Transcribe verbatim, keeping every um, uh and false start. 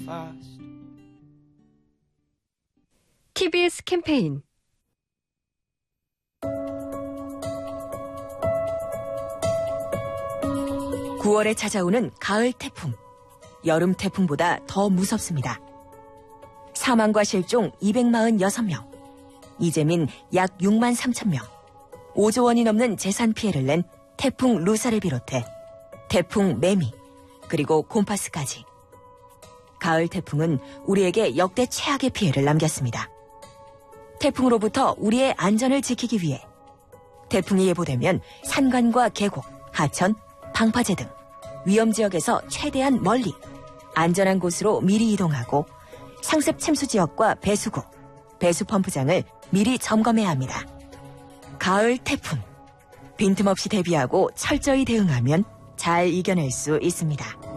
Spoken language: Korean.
fast. 티비에스 캠페인 구월에 찾아오는 가을 태풍. 여름 태풍보다 더 무섭습니다. 사망과 실종 이백사십육 명, 이재민 약 육만 삼천 명, 오조 원이 넘는 재산 피해를 낸 태풍 루사를 비롯해 태풍 매미, 그리고 곰파스까지. 가을 태풍은 우리에게 역대 최악의 피해를 남겼습니다. 태풍으로부터 우리의 안전을 지키기 위해 태풍이 예보되면 산간과 계곡, 하천, 방파제 등 위험지역에서 최대한 멀리 안전한 곳으로 미리 이동하고 상습 침수 지역과 배수구, 배수펌프장을 미리 점검해야 합니다. 가을 태풍. 빈틈없이 대비하고 철저히 대응하면 잘 이겨낼 수 있습니다.